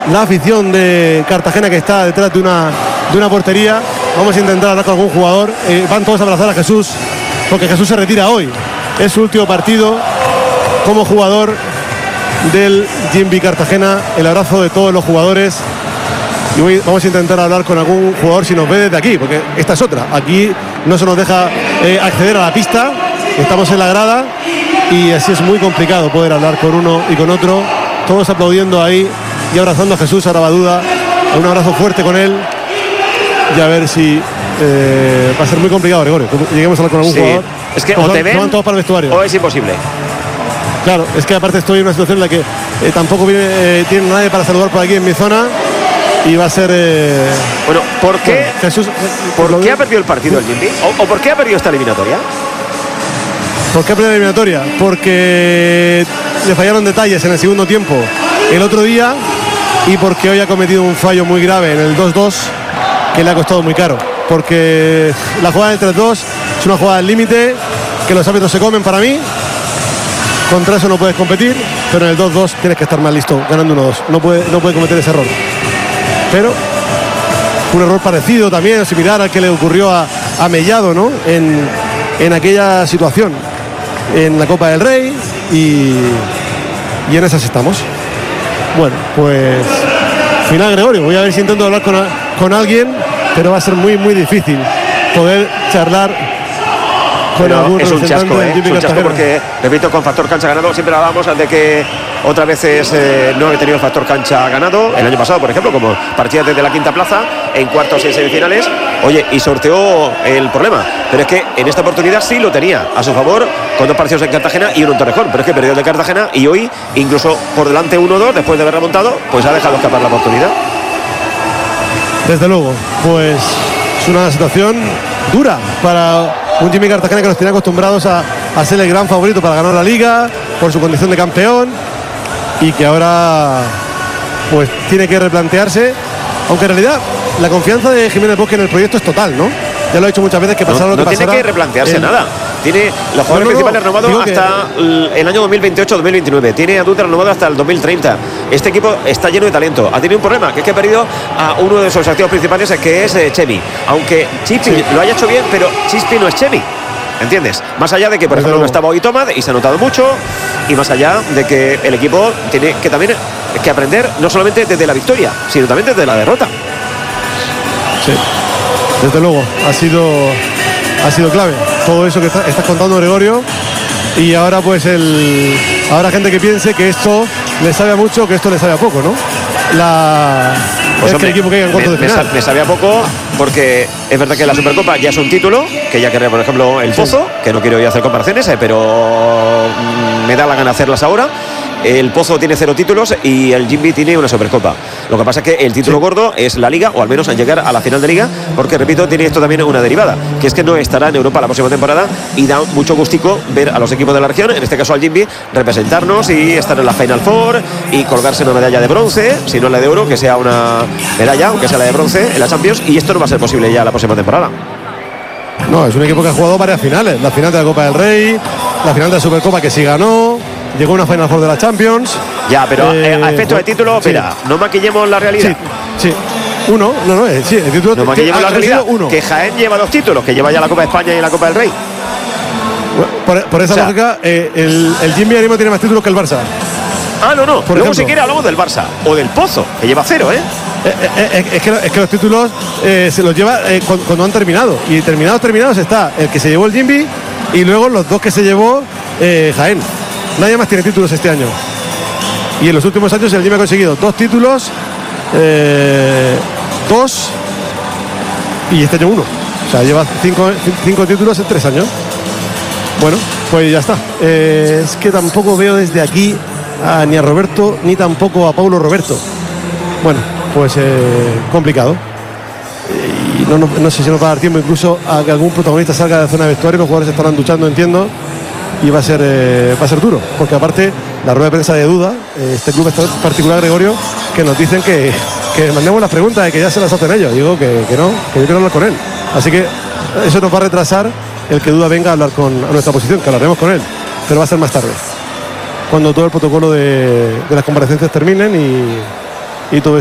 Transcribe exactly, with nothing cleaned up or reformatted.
la afición de Cartagena que está detrás de una, de una portería. Vamos a intentar hablar con algún jugador. Eh, van todos a abrazar a Jesús, porque Jesús se retira hoy. Es su último partido como jugador del Jimby Cartagena. El abrazo de todos los jugadores. Y voy, vamos a intentar hablar con algún jugador si nos ve desde aquí, porque esta es otra. Aquí no se nos deja eh, acceder a la pista. Estamos en la grada y así es muy complicado poder hablar con uno y con otro. Todos aplaudiendo ahí y abrazando a Jesús Arabaduda. Un abrazo fuerte con él. Y a ver si eh, va a ser muy complicado, Gregorio. Lleguemos a hablar con algún sí. jugador. Es que o, o son, te ven todos para el vestuario. O es imposible. Claro, es que aparte estoy en una situación en la que eh, tampoco viene, eh, tiene nadie para saludar por aquí en mi zona. Y va a ser... Eh, bueno, ¿por qué, bueno, Jesús, ¿por qué ha perdido el partido el Jimby? ¿O, ¿O por qué ha perdido esta eliminatoria? ¿Por qué ha perdido la eliminatoria? Porque le fallaron detalles en el segundo tiempo el otro día y porque hoy ha cometido un fallo muy grave en el dos dos que le ha costado muy caro. Porque la jugada del tres dos es una jugada al límite que los árbitros se comen para mí. Contra eso no puedes competir, pero en el dos dos tienes que estar más listo, ganando uno dos. No puede, no puede cometer ese error. Pero un error parecido también, similar al que le ocurrió a, a Mellado, ¿no? En, en aquella situación, en la Copa del Rey, y, y en esas estamos. Bueno, pues final, Gregorio. Voy a ver si intento hablar con, con alguien, pero va a ser muy, muy difícil poder charlar. Bueno, es un chasco, ¿eh? Es un chasco porque, repito, con factor cancha ganado siempre hablábamos de que otras veces eh, no he tenido el factor cancha ganado. El año pasado, por ejemplo, como partía desde la quinta plaza en cuartos y en semifinales, oye, y sorteó el problema. Pero es que en esta oportunidad sí lo tenía a su favor, con dos partidos en Cartagena y uno en Torrejón. Pero es que perdió de Cartagena y hoy, incluso por delante uno dos, después de haber remontado, pues ha dejado escapar la oportunidad. Desde luego, pues es una situación dura para un Jimmy Cartagena que nos tiene acostumbrados a, a ser el gran favorito para ganar la liga por su condición de campeón y que ahora pues tiene que replantearse, aunque en realidad la confianza de Jiménez Bosque en el proyecto es total, ¿no? Ya lo ha dicho muchas veces que pasara no, lo que no pasara. No tiene que replantearse el... nada. Tiene los jugadores no, no, principales no, renovados hasta que... el año dos mil veintiocho dos mil veintinueve. Tiene a Dutra renovado hasta el dos mil treinta. Este equipo está lleno de talento. Ha tenido un problema, que es que ha perdido a uno de sus activos principales, que es eh, Chemi. Aunque Chispi sí. lo haya hecho bien, pero Chispi no es Chemi. ¿Entiendes? Más allá de que, por ejemplo, no estaba hoy Tomás y se ha notado mucho, y más allá de que el equipo tiene que también que aprender no solamente desde la victoria, sino también desde la derrota. Sí, desde luego, ha sido, ha sido clave todo eso que está, estás contando, Gregorio. Y ahora pues el habrá gente que piense que esto le sabe a mucho, que esto le sabe a poco, ¿no? La pues es hombre, que el equipo que en cuartos de final. Me, me sabía poco porque es verdad que la Supercopa ya es un título, que ya quería, por ejemplo, el Pozo, sí. que no quiero ir a hacer comparaciones, eh, pero me da la gana hacerlas ahora. El Pozo tiene cero títulos y el Jimby tiene una Supercopa. Lo que pasa es que el título sí. gordo es la Liga, o al menos en llegar a la final de Liga, porque, repito, tiene esto también una derivada, que es que no estará en Europa la próxima temporada y da mucho gustico ver a los equipos de la región, en este caso al Jimby, representarnos y estar en la Final Four y colgarse una medalla de bronce, si no la de oro, que sea una medalla, aunque sea la de bronce, en la Champions, y esto no va a ser posible ya la próxima temporada. No, es un equipo que ha jugado varias finales, la final de la Copa del Rey, la final de la Supercopa que sí ganó, llegó a una Final Four de la Champions. Ya, pero eh, a efectos de título, sí. mira, no maquillemos la realidad. Sí, sí. Uno, no, no, sí, el título. No maquillemos la realidad. Uno. Que Jaén lleva dos títulos, que lleva ya la Copa de España y la Copa del Rey. Por, por esa o sea, lógica, eh, el, el Jimmy Arimo tiene más títulos que el Barça. Ah, no, no. Por Luego, ejemplo, si quiere, hablamos del Barça o del Pozo, que lleva cero, ¿eh? eh, eh, eh es, que, es que los títulos eh, se los lleva eh, cuando, cuando han terminado. Y terminados, terminados está el que se llevó el Jimby y luego los dos que se llevó eh, Jaén. Nadie más tiene títulos este año. Y en los últimos años el Jimmy ha conseguido dos títulos, eh, dos y este año uno. O sea, lleva cinco, cinco títulos en tres años. Bueno, pues ya está. Eh, es que tampoco veo desde aquí a, ni a Roberto ni tampoco a Paulo Roberto. Bueno, pues eh, complicado. Y no, no, no sé si nos va a dar tiempo incluso a que algún protagonista salga de la zona de vestuario. Los jugadores estarán duchando, entiendo. Y va a ser eh, va a ser duro, porque aparte la rueda de prensa de Duda, eh, este club está particular, Gregorio, que nos dicen que, que mandemos las preguntas y que ya se las hacen ellos. Digo que, que no, que yo quiero hablar con él. Así que eso nos va a retrasar el que Duda venga a hablar con a nuestra posición, que hablaremos con él, pero va a ser más tarde, cuando todo el protocolo de, de las comparecencias terminen y, y tu